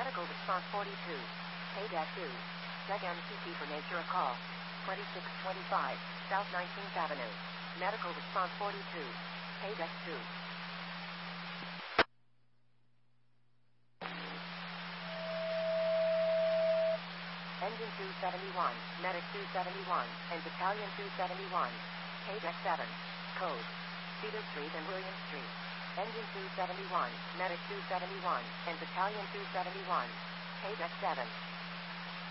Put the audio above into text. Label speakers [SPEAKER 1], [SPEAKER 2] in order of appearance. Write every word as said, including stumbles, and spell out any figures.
[SPEAKER 1] Medical response forty-two. K-two. Seg M C T for nature of call. twenty-six twenty-five, South nineteenth Avenue. Medical response forty-two. K-two. Engine two seventy-one, Medic two seventy-one, and Battalion two seventy-one. K-seven. Code. Cedar Street and William Street. Engine two seventy-one, Medic two seventy-one, and Battalion two seventy-one. K-seven.